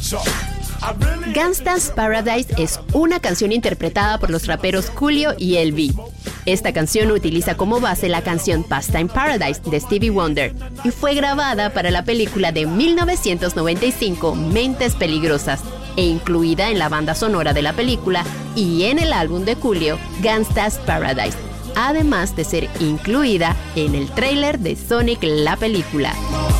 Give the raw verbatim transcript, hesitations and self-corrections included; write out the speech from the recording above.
Gangsta's Paradise es una canción interpretada por los raperos Coolio y L B. Esta canción utiliza como base la canción Pastime Paradise de Stevie Wonder y fue grabada para la película de mil novecientos noventa y cinco Mentes Peligrosas e incluida en la banda sonora de la película y en el álbum de Coolio, Gangsta's Paradise, además de ser incluida en el tráiler de Sonic la película.